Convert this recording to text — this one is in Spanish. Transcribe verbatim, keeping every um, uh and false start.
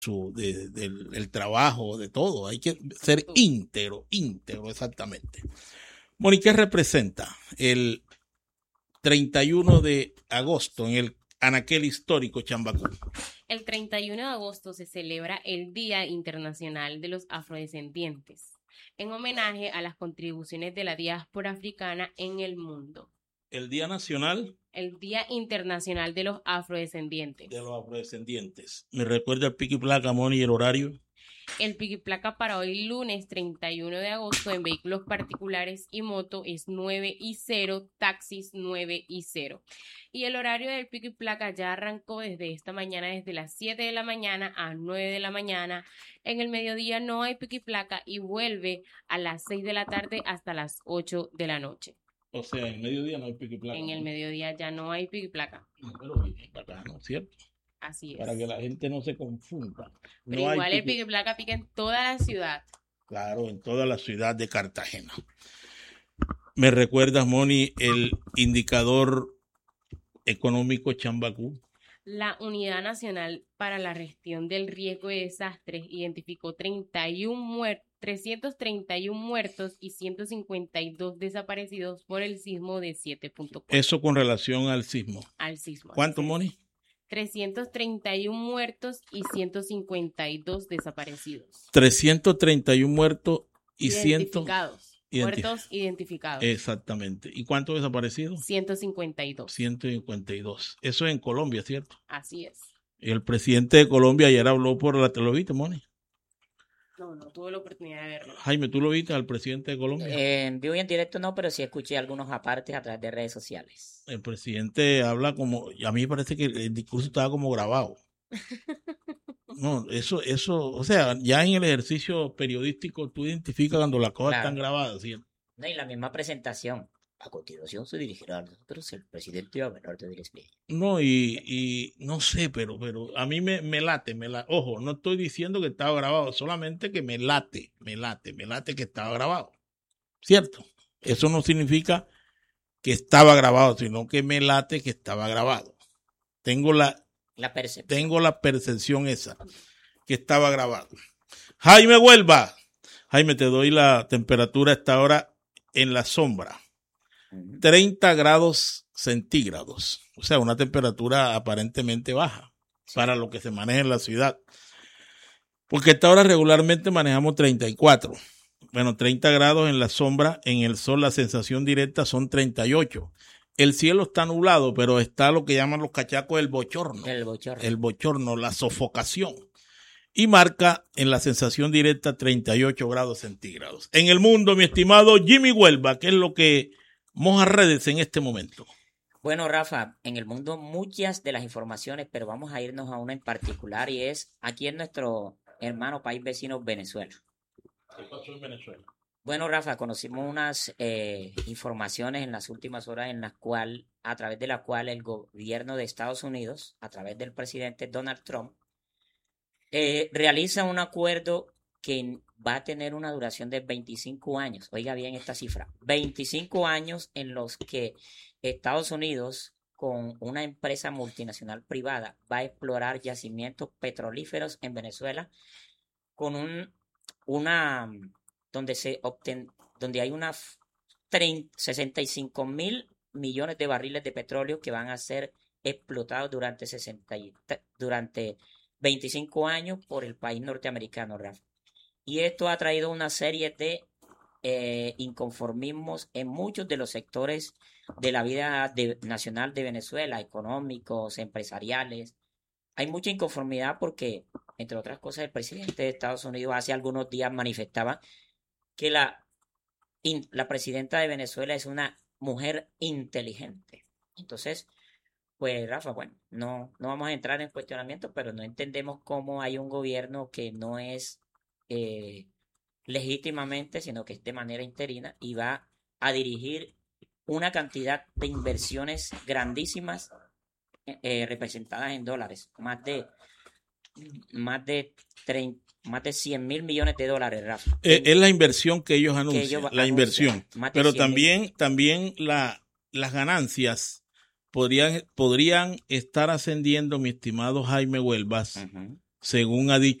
su, de, del, del trabajo, de todo. Hay que ser íntegro, íntegro, exactamente. Moni, ¿qué representa el treinta y uno de agosto en el anaquel histórico Chambacú? El treinta y uno de agosto se celebra el Día Internacional de los Afrodescendientes, en homenaje a las contribuciones de la diáspora africana en el mundo. El Día Nacional. El Día Internacional de los Afrodescendientes. De los afrodescendientes. ¿Me recuerda el pico y placa, Moni, y el horario? El pico y placa para hoy lunes treinta y uno de agosto en vehículos particulares y moto es nueve y cero, taxis nueve y cero. Y el horario del pico y placa ya arrancó desde esta mañana, desde las siete de la mañana a nueve de la mañana. En el mediodía no hay pico y placa y vuelve a las seis de la tarde hasta las ocho de la noche. O sea, en el mediodía no hay pico y placa. En el ¿no? mediodía ya no hay pico y placa. No, pero bien bacano, ¿cierto? Así es. Para que la gente no se confunda. Pero No igual hay el pico y placa pica en toda la ciudad. Claro, en toda la ciudad de Cartagena. ¿Me recuerdas, Moni, el indicador económico Chambacú? La Unidad Nacional para la Gestión del Riesgo de Desastres identificó treinta y uno muertos, trescientos treinta y uno muertos y ciento cincuenta y dos desaparecidos por el sismo de siete punto cuatro. Eso con relación al sismo. Al sismo. ¿Cuánto, Moni? trescientos treinta y uno muertos y ciento cincuenta y dos desaparecidos. trescientos treinta y uno muertos y identificados. ciento... Muertos identificados. Exactamente. ¿Y cuántos desaparecidos? ciento cincuenta y dos. ciento cincuenta y dos. Eso es en Colombia, ¿cierto? Así es. El presidente de Colombia ayer habló por la televisión, ¿lo viste, Moni? No, no tuve la oportunidad de verlo. Jaime, ¿tú lo viste al presidente de Colombia? Eh, en vivo y en directo no, pero sí escuché algunos apartes a través de redes sociales. El presidente habla como, a mí me parece que el discurso estaba como grabado. No, eso, eso, o sea, ya en el ejercicio periodístico tú identificas cuando las cosas Claro. están grabadas, ¿sí? No, y la misma presentación. A continuación se dirigirá a nosotros el presidente Abelardo del Espíritu. No, y, y no sé, pero, pero a mí me, me late, me la, ojo, no estoy diciendo que estaba grabado, solamente que me late, me late, me late que estaba grabado, ¿cierto? Eso no significa que estaba grabado, sino que me late que estaba grabado. Tengo la, La percepción. tengo la percepción esa, que estaba grabado. Jaime Huelva, Jaime, te doy la temperatura a esta hora en la sombra. treinta grados centígrados, o sea, una temperatura aparentemente baja sí. para lo que se maneja en la ciudad. Porque a esta hora regularmente manejamos treinta y cuatro. Bueno, treinta grados en la sombra, en el sol la sensación directa son treinta y ocho. El cielo está nublado, pero está lo que llaman los cachacos el bochorno. El bochorno. El bochorno, la sofocación. Y marca en la sensación directa treinta y ocho grados centígrados. En el mundo, mi estimado Jimmy Huelva, ¿qué es lo que moja redes en este momento? Bueno, Rafa, en el mundo muchas de las informaciones, pero vamos a irnos a una en particular y es aquí en nuestro hermano país vecino Venezuela. ¿Qué pasó en Venezuela? Bueno, Rafa, conocimos unas eh, informaciones en las últimas horas en las cual, a través de la cual el gobierno de Estados Unidos, a través del presidente Donald Trump, eh, realiza un acuerdo que va a tener una duración de veinticinco años. Oiga bien esta cifra. veinticinco años en los que Estados Unidos, con una empresa multinacional privada, va a explorar yacimientos petrolíferos en Venezuela con un, una, donde se obten, donde hay unas sesenta y cinco mil millones de barriles de petróleo que van a ser explotados durante, sesenta y, durante veinticinco años por el país norteamericano, Rafa. Y esto ha traído una serie de eh, inconformismos en muchos de los sectores de la vida de, nacional de Venezuela, económicos, empresariales. Hay mucha inconformidad porque, entre otras cosas, el presidente de Estados Unidos hace algunos días manifestaba que la, in, la presidenta de Venezuela es una mujer inteligente. Entonces, pues Rafa, bueno, no, no vamos a entrar en cuestionamiento, pero no entendemos cómo hay un gobierno que no es eh, legítimamente, sino que es de manera interina y va a dirigir una cantidad de inversiones grandísimas eh, representadas en dólares, más de más de treinta, más de cien mil millones de dólares, Rafa. Eh, es la inversión que ellos anuncian, que ellos la anuncian, inversión, pero también, también la, las ganancias podrían, podrían estar ascendiendo, mi estimado Jaime Huelvas, uh-huh. según ha dicho